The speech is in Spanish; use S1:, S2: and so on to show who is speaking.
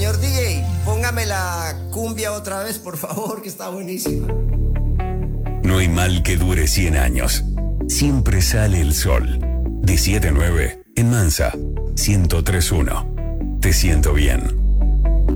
S1: Señor DJ, póngame la cumbia otra vez, por favor, que está buenísima.
S2: No hay mal que dure 100 años. Siempre sale el sol. De 7 a 9, en Mansa, 103.1. Te siento bien.